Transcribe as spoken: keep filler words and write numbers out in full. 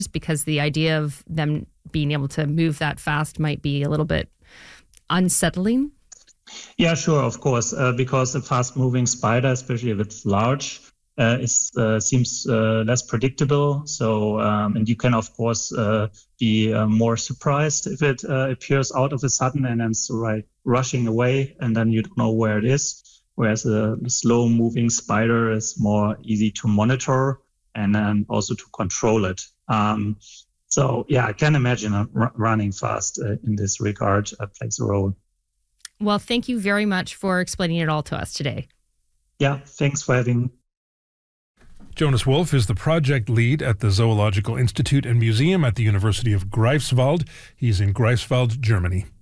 because the idea of them being able to move that fast might be a little bit unsettling? Yeah, sure, of course, uh, because a fast-moving spider, especially if it's large, uh, is, uh, seems uh, less predictable. So, um, and you can, of course, uh, be uh, more surprised if it uh, appears out of a sudden and then right, rushing away, and then you don't know where it is. Whereas a slow-moving spider is more easy to monitor and then also to control it. Um, so, yeah, I can imagine uh, r- running fast uh, in this regard uh, plays a role. Well, thank you very much for explaining it all to us today. Yeah, thanks for having me. Jonas Wolf is the project lead at the Zoological Institute and Museum at the University of Greifswald. He's in Greifswald, Germany.